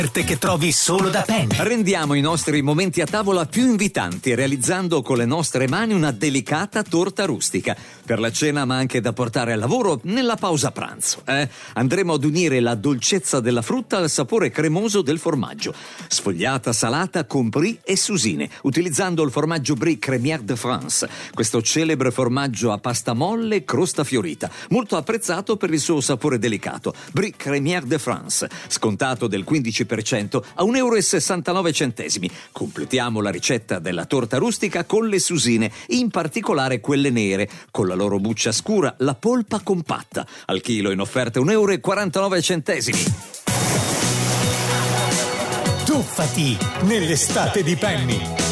che trovi solo da Penny. Rendiamo i nostri momenti a tavola più invitanti realizzando con le nostre mani una delicata torta rustica per la cena, ma anche da portare al lavoro nella pausa pranzo. Andremo ad unire la dolcezza della frutta al sapore cremoso del formaggio, sfogliata salata con brie e susine, utilizzando il formaggio Brie Crémière de France, questo celebre formaggio a pasta molle e crosta fiorita, molto apprezzato per il suo sapore delicato. Brie Crémière de France, scontato del 15% a €1,69. Completiamo la ricetta della torta rustica con le susine, in particolare quelle nere, con la loro buccia scura, la polpa compatta. Al chilo in offerta €1,49. Tuffati nell'estate di Penny.